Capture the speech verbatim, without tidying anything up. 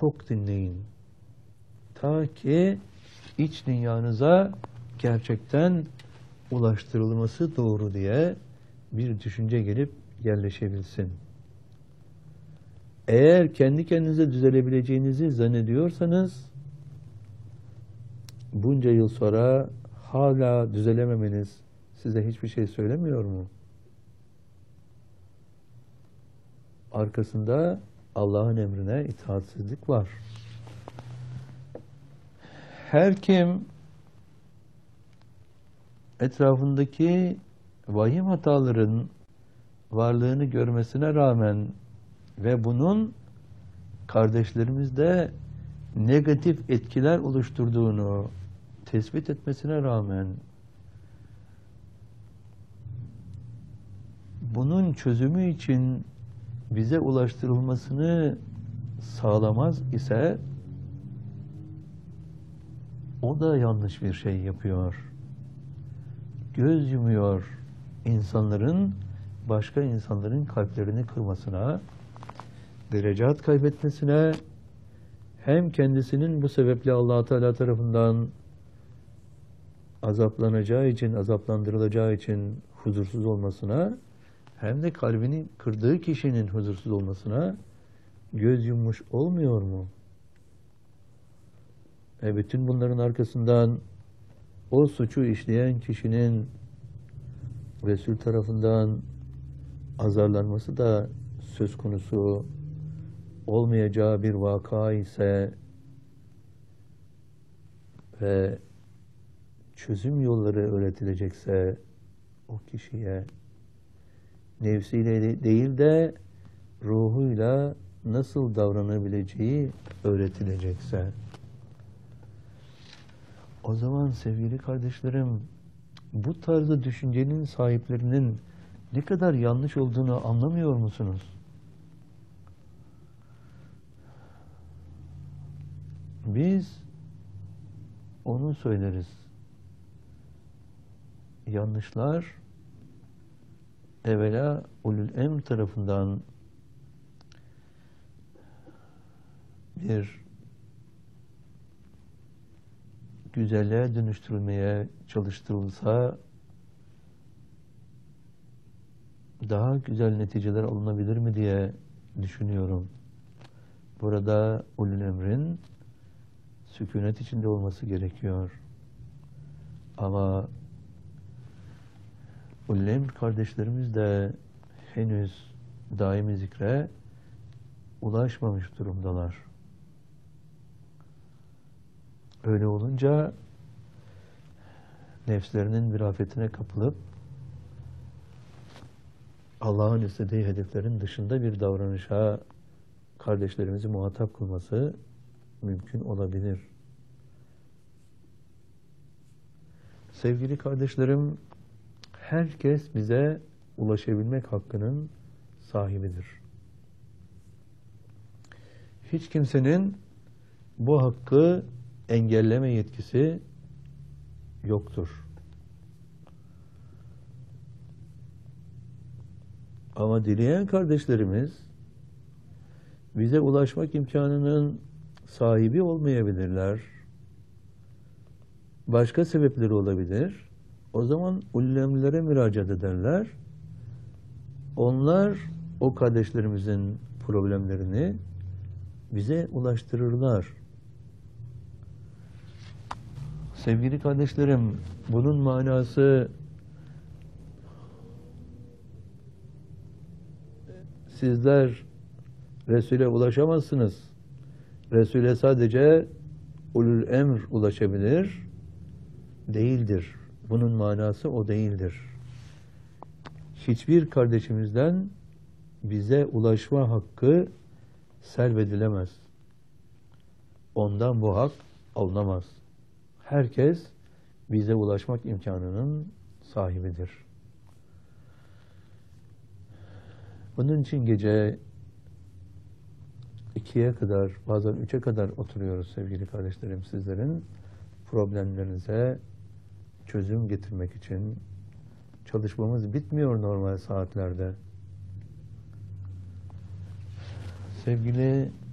çok dinleyin. Ta ki iç dünyanıza gerçekten ulaştırılması doğru diye bir düşünce gelip yerleşebilsin. Eğer kendi kendinize düzelebileceğinizi zannediyorsanız, bunca yıl sonra hala düzelememeniz size hiçbir şey söylemiyor mu? Arkasında Allah'ın emrine itaatsizlik var. Her kim etrafındaki vahim hataların varlığını görmesine rağmen ve bunun kardeşlerimizde negatif etkiler oluşturduğunu tespit etmesine rağmen bunun çözümü için bize ulaştırılmasını sağlamaz ise o da yanlış bir şey yapıyor. Göz yumuyor insanların başka insanların kalplerini kırmasına, derecat kaybetmesine, hem kendisinin bu sebeple Allah Teala tarafından azaplanacağı için, azaplandırılacağı için huzursuz olmasına, hem de kalbini kırdığı kişinin huzursuz olmasına göz yummuş olmuyor mu? E bütün bunların arkasından o suçu işleyen kişinin Resul tarafından azarlanması da söz konusu olmayacağı bir vaka ise ve çözüm yolları öğretilecekse o kişiye nefsiyle değil de ruhuyla nasıl davranabileceği öğretilecekse, o zaman sevgili kardeşlerim, bu tarzda düşüncenin sahiplerinin ne kadar yanlış olduğunu anlamıyor musunuz? Biz onu söyleriz. Yanlışlar evvela ulul emr tarafından bir güzelliğe dönüştürülmeye çalıştırılsa daha güzel neticeler alınabilir mi diye düşünüyorum. Burada ulul emrin sükunet içinde olması gerekiyor. Ama ulul emr kardeşlerimiz de henüz daimi zikre ulaşmamış durumdalar. Öyle olunca nefslerinin bir afetine kapılıp Allah'ın istediği hedeflerin dışında bir davranışa kardeşlerimizi muhatap kılması mümkün olabilir. Sevgili kardeşlerim, herkes bize ulaşabilmek hakkının sahibidir. Hiç kimsenin bu hakkı engelleme yetkisi yoktur. Ama dileyen kardeşlerimiz bize ulaşmak imkanının sahibi olmayabilirler. Başka sebepleri olabilir. O zaman ullemlere müracaat ederler. Onlar o kardeşlerimizin problemlerini bize ulaştırırlar. Sevgili kardeşlerim, bunun manası sizler Resul'e ulaşamazsınız. Resul'e sadece ulul emr ulaşabilir değildir. Bunun manası o değildir. Hiçbir kardeşimizden bize ulaşma hakkı selvedilemez. Ondan bu hak alınamaz. Herkes bize ulaşmak imkanının sahibidir. Bunun için gece ikiye kadar, bazen üçe kadar oturuyoruz sevgili kardeşlerim, sizlerin problemlerinize çözüm getirmek için. Çalışmamız bitmiyor normal saatlerde. Sevgili